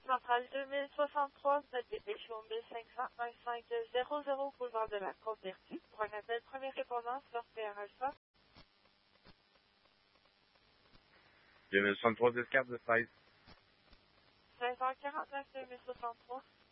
Centrale 2063, notre dépêche au 159500 boulevard de la Côte-Vertu. Pour un appel première répondance, sortez à Alpha. 2063 10 4 16. 16h49 2063.